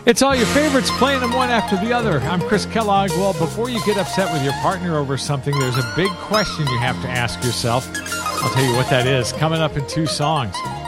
It's all your favorites, playing them one after the other. I'm Chris Kellogg. Well, before you get upset with your partner over something, there's a big question you have to ask yourself. I'll tell you what that is coming up in 2 songs.